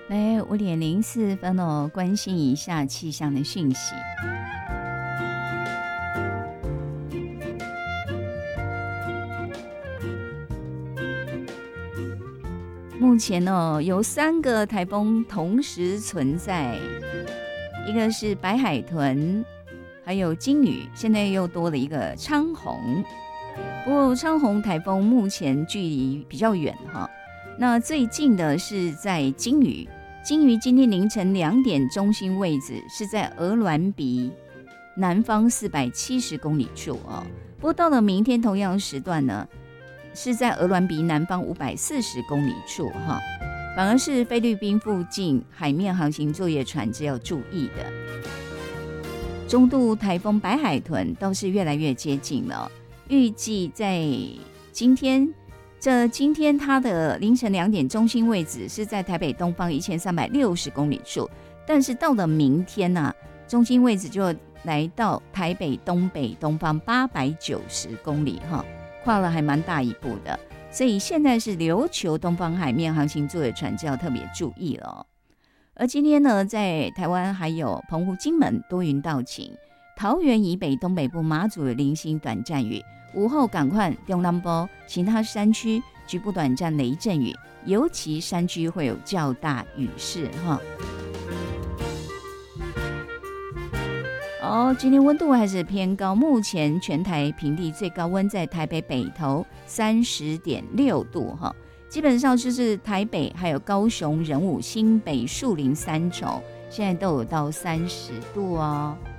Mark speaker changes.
Speaker 1: 来5:04哦，关心一下气象的讯息。目前有3个台风同时存在，一个是白海豚，还有金鱼，现在又多了一个昌洪。不过昌洪台风目前距离比较远哈，那最近的是在金鱼。金鱼今天凌晨2点中心位置是在鹅銮鼻南方470公里处哦。不过到了明天同样时段呢，是在鹅銮鼻南方540公里处哈，反而是菲律宾附近海面航行作业船只要注意的。中度台风白海豚倒是越来越接近了，预计在今天它的凌晨2点中心位置是在台北东方1360公里处，但是到了明天啊，中心位置就来到台北东北东方890公里哈，跨了还蛮大一步的，所以现在是琉球东方海面航行作业船就要特别注意了。而今天呢，在台湾还有澎湖、金门多云到晴，桃园以北、东北部、马祖有零星短暂雨，午后赶快中南部其他山区局部短暂雷阵雨，尤其山区会有较大雨势哈。今天温度还是偏高，目前全台平地最高温在台北北投30.6度哈，基本上就是台北还有高雄、仁武、新北、树林、三重现在都有到30度哦。